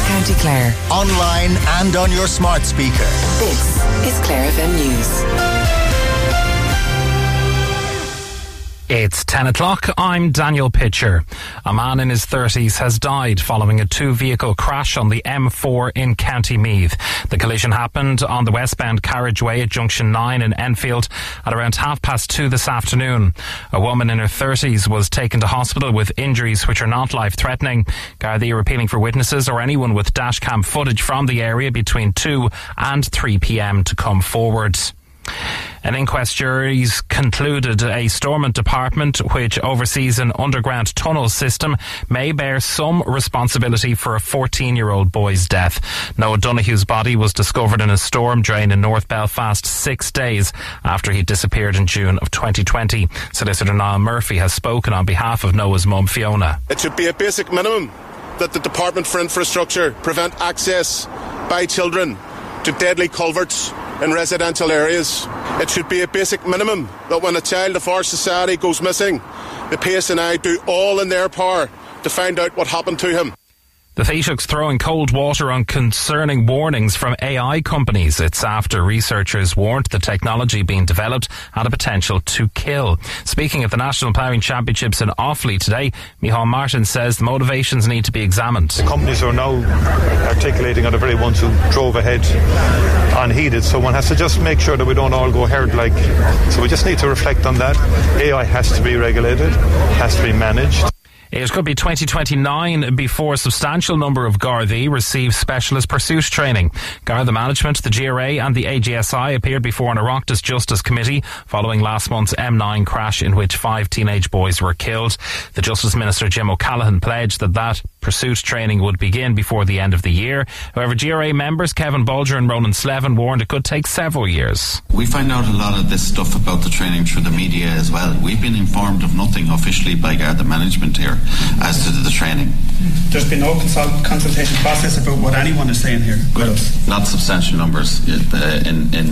County Clare. Online and on your smart speaker. This is Clare FM News. It's 10 o'clock. I'm Daniel Pitcher. A man in his 30s has died following a two-vehicle crash on the M4 in County Meath. The collision happened on the westbound carriageway at Junction 9 in Enfield at around 2:30 this afternoon. A woman in her 30s was taken to hospital with injuries which are not life-threatening. Gardaí are appealing for witnesses or anyone with dashcam footage from the area between 2 and 3 p.m. to come forward. An inquest jury's concluded a Stormont department which oversees an underground tunnel system may bear some responsibility for a 14-year-old boy's death. Noah Donohue's body was discovered in a storm drain in North Belfast 6 days after he disappeared in June of 2020. Solicitor Niall Murphy has spoken on behalf of Noah's mum, Fiona. It should be a basic minimum that the Department for Infrastructure prevent access by children to deadly culverts in residential areas. It should be a basic minimum that when a child of our society goes missing, the PSNI do all in their power to find out what happened to him. The Taoiseach's throwing cold water on concerning warnings from AI companies. It's after researchers warned the technology being developed had a potential to kill. Speaking at the National Ploughing Championships in Offaly today, Micheál Martin says the motivations need to be examined. The companies are now articulating are the very ones who drove ahead unheeded, so one has to just make sure that we don't all go herd like. So we just need to reflect on that. AI has to be regulated, has to be managed. It could be 2029 before a substantial number of Gardaí receive specialist pursuit training. Garda Management, the GRA and the AGSI appeared before an Oireachtas Justice Committee following last month's M9 crash in which 5 teenage boys were killed. The Justice Minister Jim O'Callaghan pledged that pursuit training would begin before the end of the year. However, GRA members Kevin Bolger and Ronan Slevin warned it could take several years. We find out a lot of this stuff about the training through the media as well. We've been informed of nothing officially by Garda Management here as to the training. There's been no consultation process about what anyone is saying here with us. Not substantial numbers in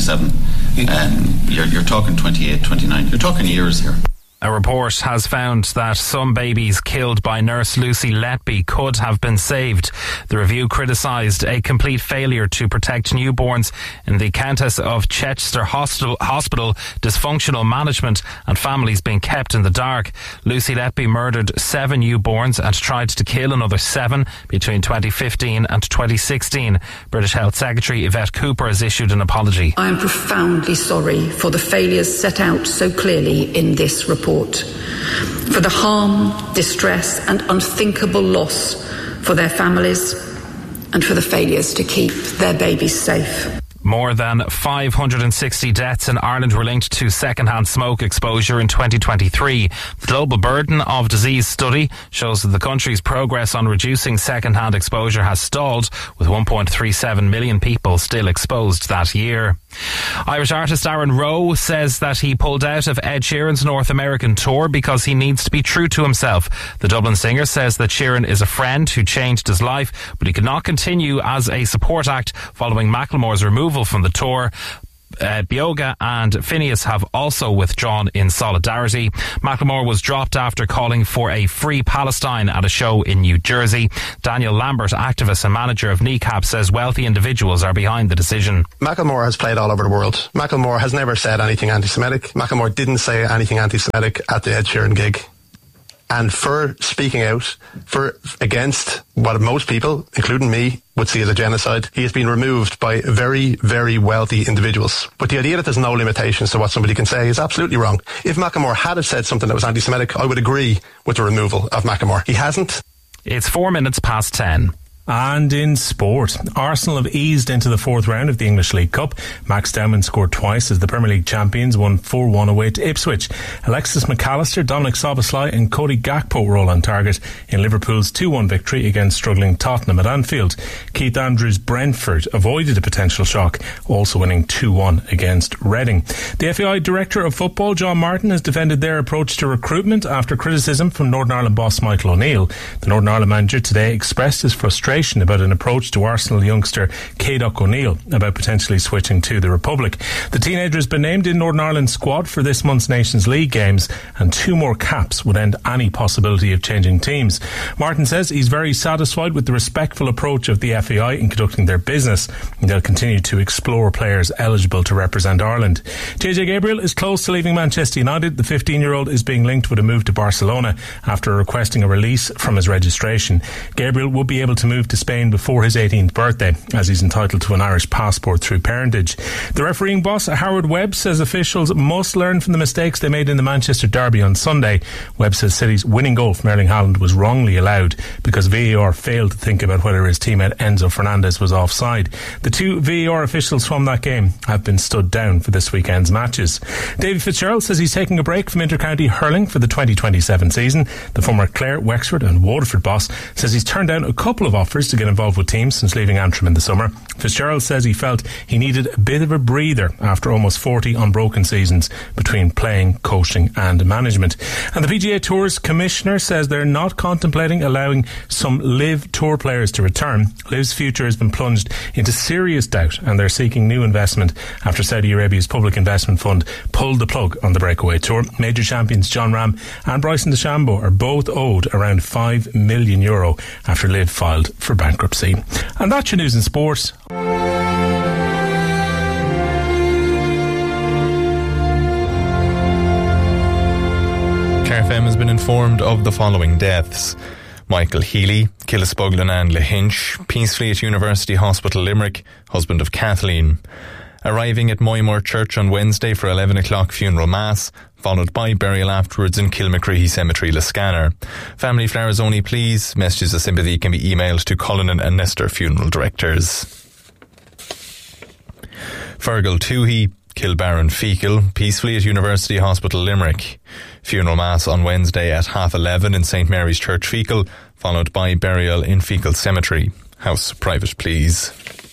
mid-27. You're talking 28, 29. You're talking years here. A report has found that some babies killed by nurse Lucy Letby could have been saved. The review criticised a complete failure to protect newborns in the Countess of Chester Hospital, dysfunctional management and families being kept in the dark. Lucy Letby murdered 7 newborns and tried to kill another 7 between 2015 and 2016. British Health Secretary Yvette Cooper has issued an apology. I am profoundly sorry for the failures set out so clearly in this report. For the harm, distress and unthinkable loss for their families and for the failures to keep their babies safe. More than 560 deaths in Ireland were linked to second-hand smoke exposure in 2023. The Global Burden of Disease study shows that the country's progress on reducing second-hand exposure has stalled, with 1.37 million people still exposed that year. Irish artist Aaron Rowe says that he pulled out of Ed Sheeran's North American tour because he needs to be true to himself. The Dublin singer says that Sheeran is a friend who changed his life, but he could not continue as a support act following Macklemore's removal from the tour. Bioga and Phineas have also withdrawn in solidarity. Macklemore was dropped after calling for a free Palestine at a show in New Jersey. Daniel Lambert, activist and manager of Kneecap, says wealthy individuals are behind the decision. Macklemore has played all over the world. Macklemore has never said anything anti-Semitic. Macklemore didn't say anything anti-Semitic at the Ed Sheeran gig. And for speaking out against what most people, including me, would see as a genocide, he has been removed by very, very wealthy individuals. But the idea that there's no limitations to what somebody can say is absolutely wrong. If Macklemore had have said something that was anti-Semitic, I would agree with the removal of Macklemore. He hasn't. It's 4 minutes past 10. And in sport, Arsenal have eased into the 4th round of the English League Cup. Max Dowman scored twice as the Premier League champions won 4-1 away to Ipswich. Alexis McAllister, Dominic Szoboszlai and Cody Gakpo were all on target in Liverpool's 2-1 victory against struggling Tottenham at Anfield. Keith Andrews' Brentford avoided a potential shock, also winning 2-1 against Reading. The FAI Director of Football, John Martin, has defended their approach to recruitment after criticism from Northern Ireland boss Michael O'Neill. The Northern Ireland manager today expressed his frustration frustration about an approach to Arsenal youngster Cédric O'Neill about potentially switching to the Republic. The teenager has been named in Northern Ireland's squad for this month's Nations League games, and 2 more caps would end any possibility of changing teams. Martin says he's very satisfied with the respectful approach of the FAI in conducting their business, and they'll continue to explore players eligible to represent Ireland. JJ Gabriel is close to leaving Manchester United. The 15-year-old is being linked with a move to Barcelona after requesting a release from his registration. Gabriel will be able to move to Spain before his 18th birthday, as he's entitled to an Irish passport through parentage. The refereeing boss, Howard Webb, says officials must learn from the mistakes they made in the Manchester derby on Sunday. Webb says City's winning goal from Erling Haaland was wrongly allowed because VAR failed to think about whether his teammate Enzo Fernandez was offside. The 2 VAR officials from that game have been stood down for this weekend's matches. David Fitzgerald says he's taking a break from inter-county hurling for the 2027 season. The former Clare, Wexford and Waterford boss says he's turned down a couple of offers to get involved with teams since leaving Antrim in the summer. Fitzgerald says he felt he needed a bit of a breather after almost 40 unbroken seasons between playing, coaching and management. And the PGA Tour's commissioner says they're not contemplating allowing some LIV Tour players to return. LIV's future has been plunged into serious doubt, and they're seeking new investment after Saudi Arabia's public investment fund pulled the plug on the breakaway tour. Major champions John Ram and Bryson DeChambeau are both owed around €5 million after LIV filed for bankruptcy. And that's your news in sport. Clare FM has been informed of the following deaths: Michael Healy, Killisboglanan Lahinch, peacefully at University Hospital Limerick, husband of Kathleen. Arriving at Moymore Church on Wednesday for 11 o'clock funeral mass, followed by burial afterwards in Kilmacreehey Cemetery, Liscannor. Family flowers only, please. Messages of sympathy can be emailed to Cullinan and Nestor funeral directors. Fergal Toohey, Kilbarron Fecal, peacefully at University Hospital Limerick. Funeral mass on Wednesday at 11:30 in St Mary's Church Fecal, followed by burial in Fecal Cemetery. House private, please.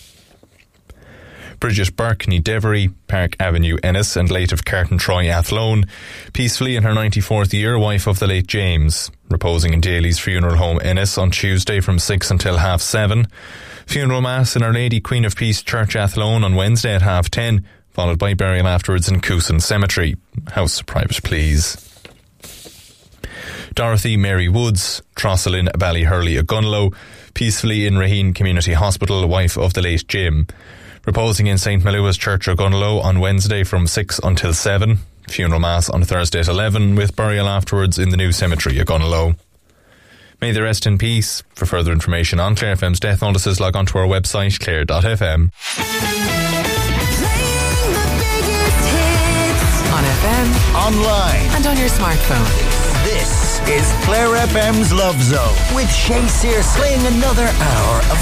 Bridget Burke, ní Devery, Park Avenue, Ennis, and late of Carton Troy, Athlone, peacefully in her 94th year, wife of the late James, reposing in Daly's Funeral Home, Ennis, on Tuesday from 6 until 7:30. Funeral mass in Our Lady Queen of Peace Church, Athlone, on Wednesday at 10:30, followed by burial afterwards in Coulson Cemetery. House private, please. Dorothy Mary Woods, Trosselin, Ballyhurley, Agunlow, peacefully in Raheen Community Hospital, wife of the late Jim, reposing in St Malua's Church, Agunlow, on Wednesday from 6 until 7. Funeral mass on Thursday at 11, with burial afterwards in the new cemetery, Agunlow. May they rest in peace. For further information on Clare FM's death notices, log on to our website, clare.fm. On FM, online, and on your smartphone. This is Clare FM's Love Zone with Shay Sears playing another hour of